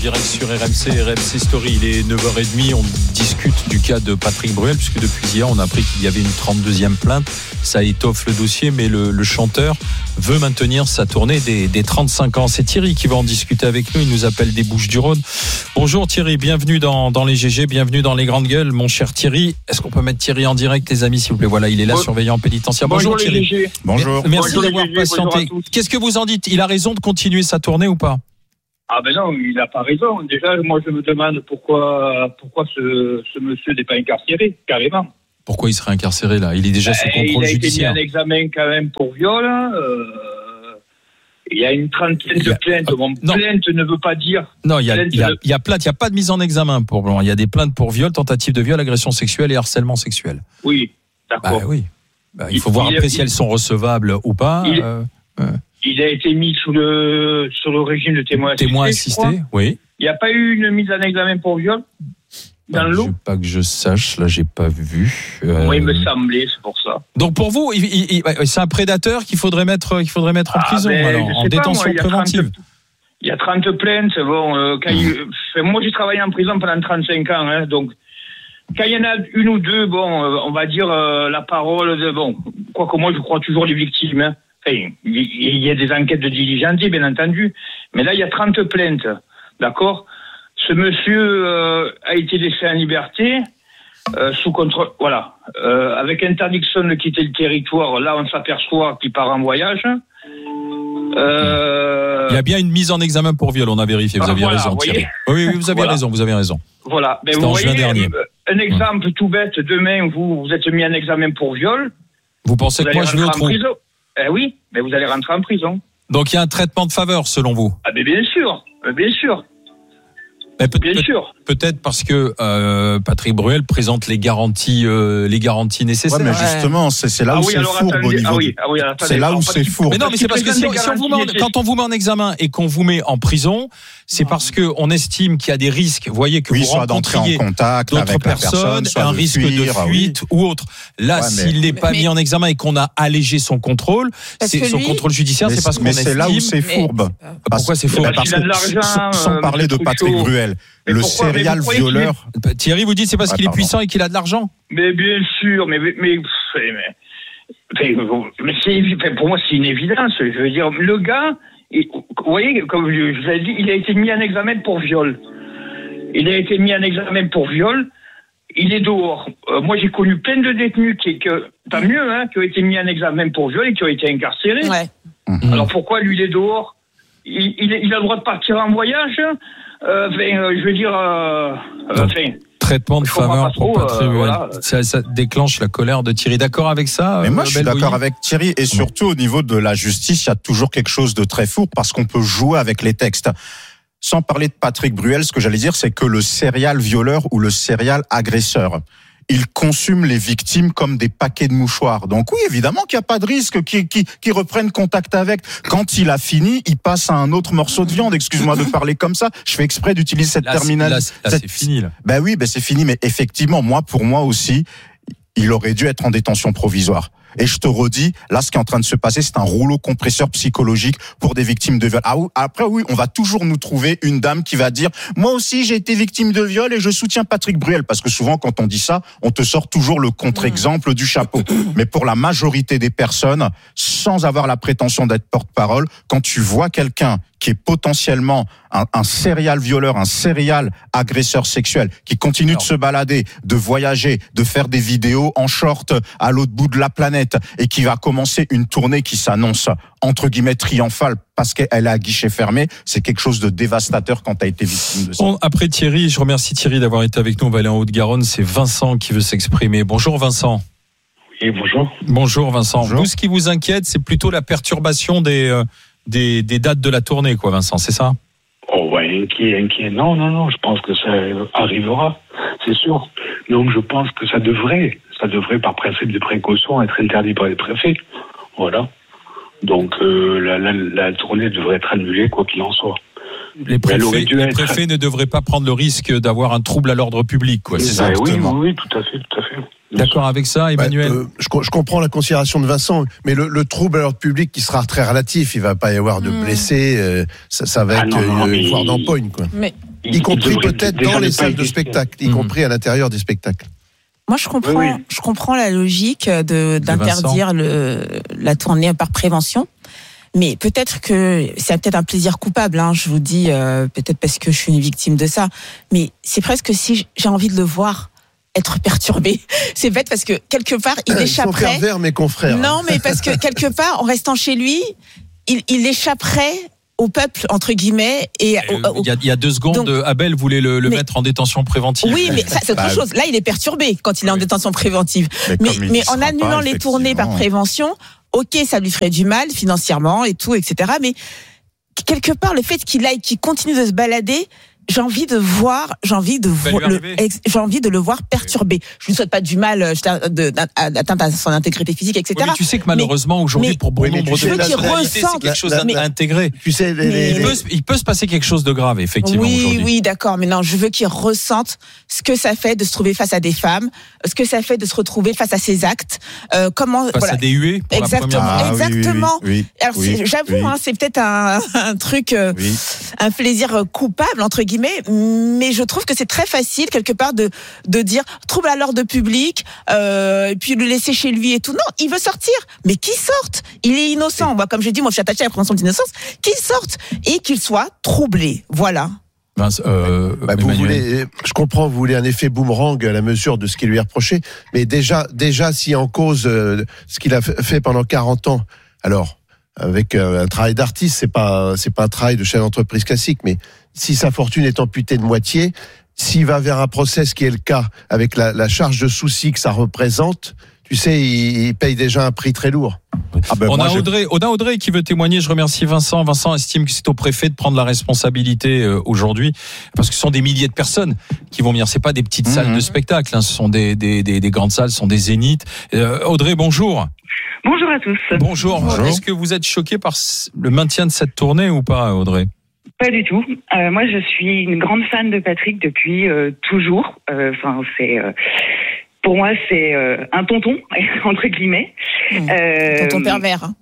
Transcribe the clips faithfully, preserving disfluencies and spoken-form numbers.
direct sur R M C, R M C Story. Il est neuf heures trente, on discute du cas de Patrick Bruel, puisque depuis hier, on a appris qu'il y avait une trente-deuxième plainte. Ça étoffe le dossier, mais le, le chanteur veut maintenir sa tournée des, des trente-cinq ans. C'est Thierry qui va en discuter avec nous. Il nous appelle des Bouches-du-Rhône. Bonjour Thierry, bienvenue dans, dans les G G, bienvenue dans les grandes gueules, mon cher Thierry. Est-ce qu'on peut mettre Thierry en direct, les amis, s'il vous plaît? Voilà, il est là, surveillant pénitentiaire. Bonjour, bonjour Thierry. G G. Bonjour. Merci bonjour d'avoir G G, patienté. Qu'est-ce que vous en dites? Il a raison de continuer sa tournée ou pas? Ah ben non, il n'a pas raison. Déjà, moi je me demande pourquoi, pourquoi ce, ce monsieur n'est pas incarcéré, carrément. Pourquoi il serait incarcéré là? Il est déjà sous contrôle judiciaire. Il a été mis en examen quand même pour viol. Euh, il y a une trentaine de plaintes. Bon, plainte ne veut pas dire... Non, il y a, il y a, il y a plainte, il n'y a pas de mise en examen pour Blanc. Il y a des plaintes pour viol, tentative de viol, agression sexuelle et harcèlement sexuel. Oui, d'accord. Bah oui. Bah, il faut il, voir il, après il, si elles sont recevables ou pas. Il, euh, euh. il a été mis sous le, sur le régime de témoin assisté. Témoin assisté, oui. Il n'y a pas eu une mise en examen pour viol dans bah, le lot? Pas que je sache, là j'ai pas vu. Euh... Oui, il me semblait, c'est pour ça. Donc pour vous, il, il, il, c'est un prédateur qu'il faudrait mettre, qu'il faudrait mettre en ah, prison, ben, alors, en pas, détention moi, préventive. Il y a trente plaintes. Bon, euh, quand mmh. il, moi j'ai travaillé en prison pendant trente-cinq ans, hein, donc quand il y en a une ou deux, bon, euh, on va dire euh, la parole de bon. Quoique moi je crois toujours les victimes. Hein. Enfin, il y a des enquêtes de diligence, bien entendu, mais là il y a trente plaintes, d'accord. Ce monsieur euh, a été laissé en liberté, euh, sous contrôle, voilà, euh, avec interdiction de quitter le territoire. Là, on s'aperçoit qu'il part en voyage. Euh... Il y a bien une mise en examen pour viol, on a vérifié. Vous aviez voilà, raison, Thierry. Oui, oui, vous avez voilà. raison, vous avez raison. Voilà. Ben, vous en voyez, juin dernier. Un exemple tout bête. Demain, vous vous êtes mis en examen pour viol. Vous pensez vous que moi je vais au trou? Eh oui, mais vous allez rentrer en prison. Donc il y a un traitement de faveur, selon vous? Ah, mais bien sûr, bien sûr. Mais peut- Bien peut- sûr. Peut-être parce que euh, Patrick Bruel présente les garanties, euh, les garanties nécessaires. Ouais, mais justement, c'est, c'est là ah où oui, c'est alors, fourbe attendez, au niveau. Ah oui, ah oui, attendez, c'est là où c'est fourbe. Mais non, mais c'est parce que si, si on vous met en, quand on vous met en examen et qu'on vous met en prison, c'est parce que on estime qu'il y a des risques. Vous voyez que oui, vous soit d'entrer rencontriez en contact d'autres avec personnes, la personne, un de risque fuir, de fuite oui. ou autre. Là, ouais, s'il n'est pas mais, mis en examen et qu'on a allégé son contrôle, c'est son lui, contrôle judiciaire, c'est parce qu'on estime. Mais c'est là où c'est fourbe. Pourquoi c'est fourbe? Parce que sans parler de Patrick Bruel, le serial violeur. Thierry, vous dites c'est parce ouais, qu'il est puissant et qu'il a de l'argent? Mais bien sûr, mais mais mais, mais, mais c'est, pour moi c'est une évidence. Je veux dire, le gars, il, vous voyez, comme je, je l'ai dit, il a été mis en examen pour viol. Il a été mis en examen pour viol. Il est dehors. Euh, moi, j'ai connu plein de détenus qui, que, tant mieux, hein, qui ont été mis en examen pour viol et qui ont été incarcérés. Ouais. Mmh. Alors pourquoi lui il est dehors? il, il, il a le droit de partir en voyage. Euh, enfin, euh, je veux dire, euh, euh, enfin, traitement de faveur pour Patrick euh, voilà. ça, ça déclenche la colère de Thierry. D'accord avec ça? Mais moi, euh, je suis Belbouilly. D'accord avec Thierry. Et surtout, au niveau de la justice, il y a toujours quelque chose de très fourbe parce qu'on peut jouer avec les textes. Sans parler de Patrick Bruel, ce que j'allais dire, c'est que le serial violeur ou le serial agresseur, il consume les victimes comme des paquets de mouchoirs. Donc oui, évidemment qu'il n'y a pas de risque qu'ils qui, qui reprennent contact avec. Quand il a fini, il passe à un autre morceau de viande. Excuse-moi de parler comme ça. Je fais exprès d'utiliser cette terminologie. Là, là, là, c'est fini. Là. Ben oui, ben c'est fini. Mais effectivement, moi, pour moi aussi, il aurait dû être en détention provisoire. Et je te redis, là, ce qui est en train de se passer, c'est un rouleau compresseur psychologique pour des victimes de viol. Ah, après, oui, on va toujours nous trouver une dame qui va dire « Moi aussi, j'ai été victime de viol et je soutiens Patrick Bruel. » Parce que souvent, quand on dit ça, on te sort toujours le contre-exemple du chapeau. Mais pour la majorité des personnes, sans avoir la prétention d'être porte-parole, quand tu vois quelqu'un qui est potentiellement un, un serial violeur, un serial agresseur sexuel, qui continue Alors. de se balader, de voyager, de faire des vidéos en short à l'autre bout de la planète et qui va commencer une tournée qui s'annonce entre guillemets triomphale parce qu'elle est à guichet fermé, c'est quelque chose de dévastateur quand tu as été victime de ça. Bon, après Thierry, je remercie Thierry d'avoir été avec nous. On va aller en Haute-Garonne. C'est Vincent qui veut s'exprimer. Bonjour Vincent. Oui, bonjour. Bonjour Vincent. Bonjour. Vous, ce qui vous inquiète, c'est plutôt la perturbation des... Euh, Des, des dates de la tournée, quoi, Vincent, c'est ça? Oh, ouais, inquiet, inquiet. Non, non, non, je pense que ça arrivera, c'est sûr. Donc, je pense que ça devrait, ça devrait, par principe de précaution, être interdit par les préfets. Voilà. Donc, euh, la, la, la tournée devrait être annulée, quoi qu'il en soit. Les préfets, les être... préfets ne devraient pas prendre le risque d'avoir un trouble à l'ordre public, quoi, c'est ça? Oui, oui, oui, tout à fait, tout à fait. D'accord avec ça, Emmanuel? Bah, euh, je, je comprends la considération de Vincent, mais le, le trouble à l'ordre public qui sera très relatif, il va pas y avoir de blessés, euh, ça, ça va Ah être non, non, une, mais une foire il- d'empoigne, quoi. Mais Y compris devrait peut-être déjà dans ne les pas salles de exister. spectacle, y Mmh. compris à l'intérieur des spectacles. moi, je comprends, Oui, oui. je comprends la logique de d'interdire le la tournée par prévention. Mais peut-être que c'est peut-être un plaisir coupable, hein, je vous dis, euh, peut-être parce que je suis une victime de ça. Mais c'est presque si j'ai envie de le voir être perturbé. C'est bête parce que quelque part, il Ils sont échapperait. pervers, mes confrères. Non, mais parce que quelque part, en restant chez lui, il, il échapperait au peuple, entre guillemets. Et au- Euh, au- Il y, a, il y a deux secondes, Donc- Abel voulait le, le Mais- mettre en détention préventive. Oui, mais ça, c'est autre Bah, chose. Là, il est perturbé quand il est en oui. détention préventive. Mais, Mais, comme il mais y en sera annulant pas, les tournées par effectivement. prévention, ok, ça lui ferait du mal financièrement et tout, et cetera. Mais quelque part, le fait qu'il aille, qu'il continue de se balader, j'ai envie de voir, j'ai envie de Ça vo- lui le, arriver. ex- j'ai envie de le voir perturbé. Je lui souhaite pas du mal, euh, je- de- d'atteinte à son intégrité physique, et Oui, cetera. mais tu sais que malheureusement aujourd'hui mais- pour bon Oui, mais nombre tu sais, de la- personnalités, la- c'est ressente- quelque chose la- la- d'intégré. Tu sais, les, Mais- les- Il peut, se- il peut se passer quelque chose de grave effectivement Oui, aujourd'hui. oui, d'accord. Mais non, je veux qu'il ressente ce que ça fait de se trouver face à des femmes, ce que ça fait de se retrouver face à ses actes, euh, comment, Face voilà. à des huées pour Exactement. la première fois. Ah, oui, oui, oui, Exactement. oui, Alors, oui, c'est- j'avoue, oui. hein, c'est peut-être un, un truc, euh, Oui. un plaisir coupable entre guillemets, mais je trouve que c'est très facile quelque part de de dire trouble à l'ordre public, euh, et puis le laisser chez lui et tout. Non, il veut sortir, mais qu'il sorte. Il est innocent. Moi, comme je dis, moi, je suis attachée à la présomption d'innocence. Qu'il sorte et qu'il soit troublé. Voilà. Vince, euh, Bah, vous Emmanuel. voulez, je comprends, vous voulez un effet boomerang à la mesure de ce qui lui est reproché, mais déjà, déjà, si en cause euh, ce qu'il a fait fait pendant quarante ans, alors avec euh, un travail d'artiste, c'est pas, c'est pas un travail de chef d'entreprise classique, mais si sa fortune est amputée de moitié, s'il va vers un procès, ce qui est le cas, avec la, la charge de souci que ça représente, tu sais, il, il paye déjà un prix très lourd. Ah ben, On moi, a je- Audrey, on a Audrey qui veut témoigner. Je remercie Vincent. Vincent estime que c'est au préfet de prendre la responsabilité euh, aujourd'hui, parce que ce sont des milliers de personnes qui vont venir. C'est pas des petites Mhm. salles de spectacle, hein. Ce sont des, des, des, des grandes salles, ce sont des zéniths. Euh, Audrey, bonjour. Bonjour à tous. Bonjour. Bonjour. Est-ce que vous êtes choqué par c- le maintien de cette tournée ou pas, Audrey? Pas du tout. Euh, moi, je suis une grande fan de Patrick depuis euh, toujours. Enfin, c'est euh, pour moi, c'est euh, un tonton entre guillemets. Mmh. Euh, Tonton pervers. Hein.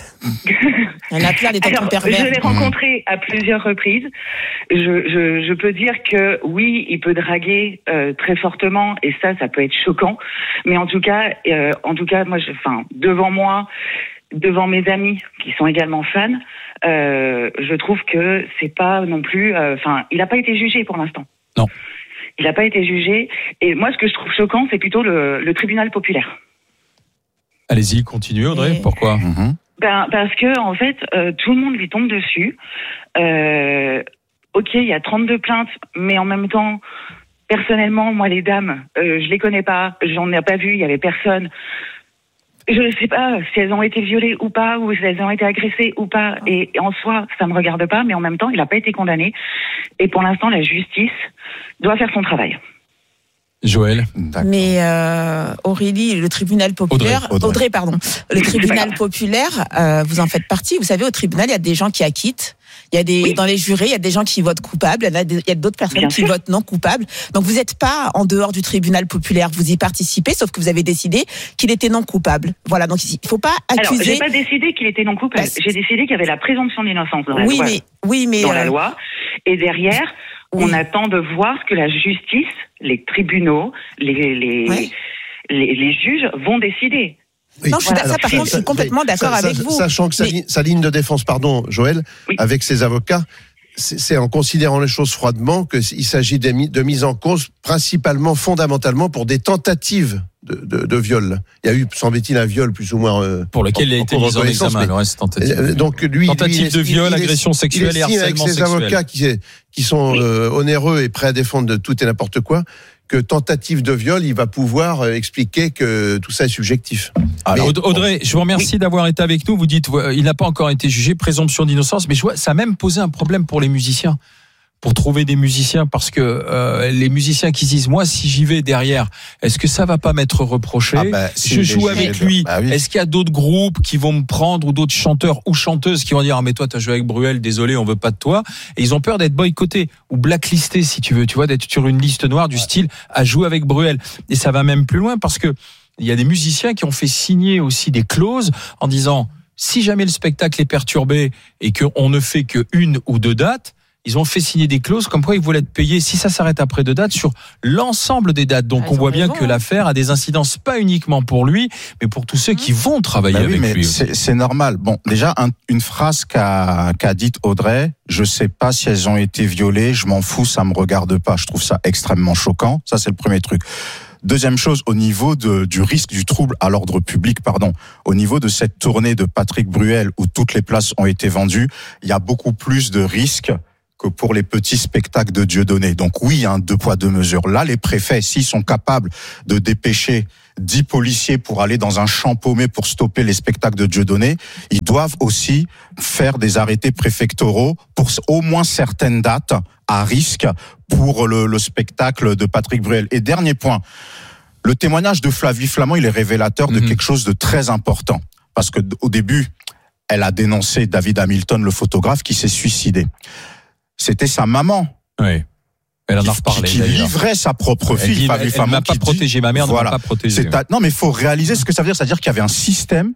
Il y en a plein des tontons Alors, pervers. je l'ai rencontré à plusieurs reprises. Je, je, je peux dire que oui, il peut draguer euh, très fortement et ça, ça peut être choquant. Mais en tout cas, euh, en tout cas, moi, je, enfin, devant moi, devant mes amis qui sont également fans, euh, je trouve que c'est pas non plus. Enfin, il n'a pas été jugé pour l'instant. Non. Il n'a pas été jugé. Et moi, ce que je trouve choquant, c'est plutôt le, le tribunal populaire. Allez-y, continuez, Audrey. Et- Pourquoi? Mhm. Ben, parce que en fait, euh, tout le monde lui tombe dessus. Euh, ok, il y a trente-deux plaintes, mais en même temps, personnellement, moi, les dames, euh, je les connais pas, j'en ai pas vu, il y avait personne. Je ne sais pas si elles ont été violées ou pas, ou si elles ont été agressées ou pas. Et, et en soi, ça me regarde pas, mais en même temps, il n'a pas été condamné. Et pour l'instant, la justice doit faire son travail. Joël. D'accord. Mais euh, Aurélie, le tribunal populaire, Audrey, Audrey. Audrey, pardon, le tribunal populaire, euh, vous en faites partie. Vous savez, au tribunal, il y a des gens qui acquittent. Il y a des Oui. dans les jurés, il y a des gens qui votent coupables. Il y en a des- il y a d'autres personnes Bien qui sûr. votent non coupables. Donc vous n'êtes pas en dehors du tribunal populaire. Vous y participez, sauf que vous avez décidé qu'il était non coupable. Voilà. Donc il faut pas Alors, accuser. j'ai pas décidé qu'il était non coupable. Bah, c'est- J'ai décidé qu'il y avait la présomption d'innocence dans la oui, loi. mais oui, mais dans euh, la loi. Et derrière, on oui. attend de voir ce que la justice, les tribunaux, les, les, Ouais. les, les juges vont décider. Oui. Non, je suis Voilà. d'accord. Ça, par Alors, contre, je suis complètement d'accord Sa- sa- avec vous. Sachant que sa, Mais- ligne, sa ligne de défense, pardon, Joël, Oui. avec ses avocats, c'est c'est en considérant les choses froidement qu'il s'agit de, mi- de mise en cause principalement, fondamentalement, pour des tentatives de, de, de viol. Il y a eu, semble-t-il, un viol plus ou moins... euh, Pour lequel il a en- en été cours de mis en reconnaissance, examen. mais- Le reste, tentative. Euh, Donc lui, Tentative lui, il de estime- viol, il est- agression sexuelle il et estime avec harcèlement ses sexuel. avocats qui, qui sont euh, onéreux et prêts à défendre de tout et n'importe quoi, que tentative de viol, il va pouvoir euh, expliquer que tout ça est subjectif. Alors, Aud- Audrey, je vous remercie d'avoir été avec nous. Vous dites, euh, il n'a pas encore été jugé, présomption d'innocence, mais je vois, ça a même posé un problème pour les musiciens. pour trouver des musiciens, parce que euh, les musiciens qui disent moi si j'y vais derrière, est-ce que ça va pas m'être reproché? Ah bah, si je joue avec lui. Bah oui. Est-ce qu'il y a d'autres groupes qui vont me prendre ou d'autres chanteurs ou chanteuses qui vont dire ah mais toi t'as joué avec Bruel, désolé on veut pas de toi, et ils ont peur d'être boycottés ou blacklistés si tu veux, tu vois, d'être sur une liste noire du style à jouer avec Bruel. Et ça va même plus loin parce que il y a des musiciens qui ont fait signer aussi des clauses en disant si jamais le spectacle est perturbé et qu'on ne fait que une ou deux dates, ils ont fait signer des clauses comme quoi ils voulaient être payés si ça s'arrête après deux dates sur l'ensemble des dates. Donc ah, on voit bien raison, que hein. l'affaire a des incidences pas uniquement pour lui, mais pour tous ceux qui vont travailler Bah oui, avec mais lui. c'est, c'est normal. Bon, déjà un, une phrase qu'a, qu'a dite Audrey. Je sais pas si elles ont été violées. Je m'en fous, ça me regarde pas. Je trouve ça extrêmement choquant. Ça c'est le premier truc. Deuxième chose, au niveau de, du risque du trouble à l'ordre public, pardon, au niveau de cette tournée de Patrick Bruel où toutes les places ont été vendues, il y a beaucoup plus de risques que pour les petits spectacles de Dieudonné. Donc oui, hein, deux poids, deux mesures. Là, les préfets, s'ils sont capables de dépêcher dix policiers pour aller dans un champ paumé pour stopper les spectacles de Dieudonné, ils doivent aussi faire des arrêtés préfectoraux pour au moins certaines dates à risque pour le, le spectacle de Patrick Bruel. Et dernier point, le témoignage de Flavie Flament, il est révélateur de mmh. quelque chose de très important. Parce que au début, elle a dénoncé David Hamilton, le photographe, qui s'est suicidé. C'était sa maman. Oui. Elle en a reparlé. Qui d'ailleurs. livrait sa propre fille. Elle, dit, elle, elle m'a pas protégé. Ma mère voilà, ne m'a pas protégé. C'est à, non, mais il faut réaliser ce que ça veut dire. C'est-à-dire qu'il y avait un système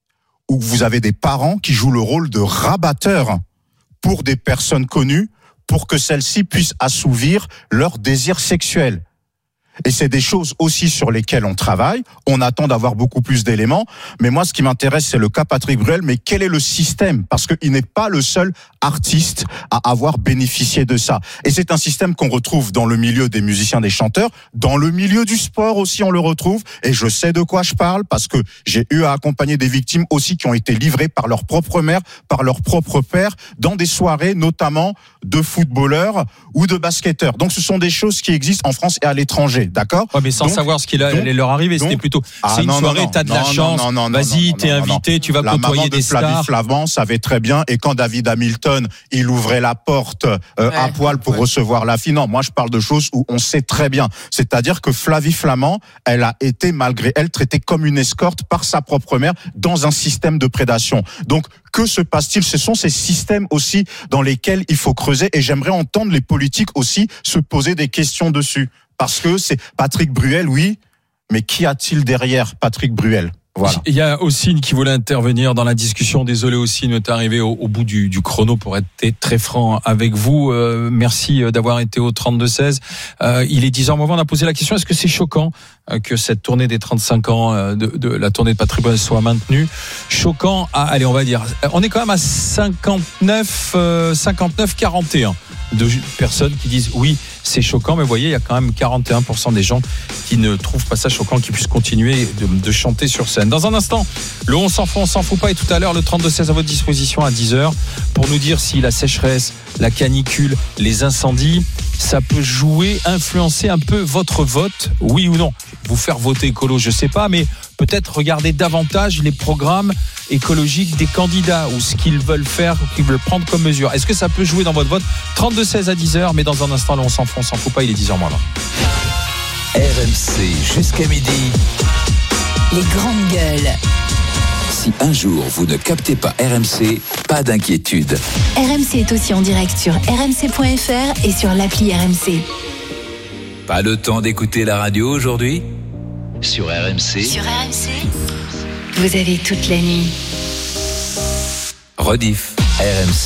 où vous avez des parents qui jouent le rôle de rabatteurs pour des personnes connues pour que celles-ci puissent assouvir leurs désirs sexuels. Et c'est des choses aussi sur lesquelles on travaille. On attend d'avoir beaucoup plus d'éléments. Mais moi, ce qui m'intéresse, c'est le cas Patrick Bruel. Mais quel est le système? Parce qu'il n'est pas le seul artiste à avoir bénéficié de ça. Et c'est un système qu'on retrouve dans le milieu des musiciens, des chanteurs. Dans le milieu du sport aussi, on le retrouve. Et je sais de quoi je parle parce que j'ai eu à accompagner des victimes aussi qui ont été livrées par leur propre mère, par leur propre père, dans des soirées notamment de footballeurs ou de basketteurs. Donc ce sont des choses qui existent en France et à l'étranger. D'accord. Ouais, mais sans donc, savoir ce qu'il allait leur arriver, donc, c'était plutôt. Ah, c'est une non, soirée, non, t'as de non, la non, chance. Non, non, non, vas-y, non, t'es non, invité, non. tu vas la côtoyer maman des de Flavie stars. Flamand savait très bien. Et quand David Hamilton, il ouvrait la porte euh, ouais, à poil pour ouais. recevoir la fille. Non, moi je parle de choses où on sait très bien. C'est-à-dire que Flavie Flamand, elle a été malgré elle traitée comme une escorte par sa propre mère dans un système de prédation. Donc que se passe-t-il? Ce sont ces systèmes aussi dans lesquels il faut creuser. Et j'aimerais entendre les politiques aussi se poser des questions dessus. Parce que c'est Patrick Bruel, oui, mais qui a-t-il derrière Patrick Bruel? Voilà. Il y a Ossine qui voulait intervenir dans la discussion. Désolé Ossine, est arrivé au, au bout du, du chrono pour être très franc avec vous. Euh, merci d'avoir été au trente-deux seize. Euh, il est dix heures moins vingt. On a posé la question, est-ce que c'est choquant euh, que cette tournée des trente-cinq ans euh, de, de la tournée de Patrick Bruel soit maintenue? Choquant à, allez, on va dire, on est quand même à cinquante-neuf, euh, cinquante-neuf quarante et un de personnes qui disent oui, c'est choquant, mais vous voyez, il y a quand même quarante et un pour cent des gens qui ne trouvent pas ça choquant, qui puissent continuer de, de chanter sur scène. Dans un instant, le on s'en fout, on s'en fout pas, et tout à l'heure, le trente-deux seize à votre disposition à dix heures pour nous dire si la sécheresse, la canicule, les incendies, ça peut jouer, influencer un peu votre vote, oui ou non. Vous faire voter écolo, je sais pas, mais peut-être regarder davantage les programmes écologiques des candidats ou ce qu'ils veulent faire ou qu'ils veulent prendre comme mesure. Est-ce que ça peut jouer dans votre vote? Trente-deux seize à dix heures, mais dans un instant, là, on s'en fout, on s'en fout pas, il est dix heures moins vingt. R M C jusqu'à midi. Les grandes gueules. Si un jour vous ne captez pas R M C, pas d'inquiétude. R M C est aussi en direct sur r m c point f r et sur l'appli R M C. Pas le temps d'écouter la radio aujourd'hui? Sur R M C. Sur R M C. Vous avez toute la nuit. Rediff, R M C.